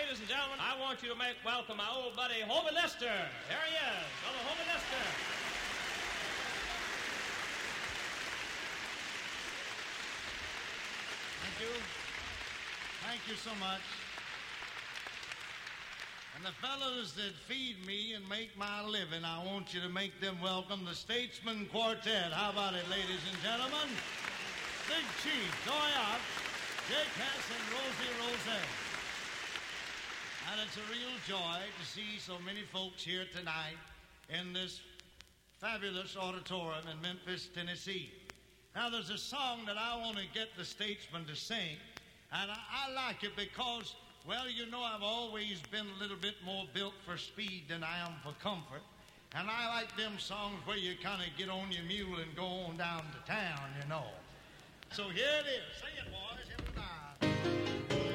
ladies and gentlemen, I want you to make welcome my old buddy, Hobie Lester. There he is, brother Hobie Lester. Thank you. Thank you so much. And the fellows that feed me and make my living, I want you to make them welcome the Statesman Quartet. How about it, ladies and gentlemen? Big Chief, Joy Ox, Jake Hess, and Rosie Roselle. And it's a real joy to see so many folks here tonight in this fabulous auditorium in Memphis, Tennessee. Now, there's a song that I want to get the Statesman to sing, and I like it because, well, you know, I've always been a little bit more built for speed than I am for comfort, and I like them songs where you kind of get on your mule and go on down to town, you know. So here it is. Sing it, boy.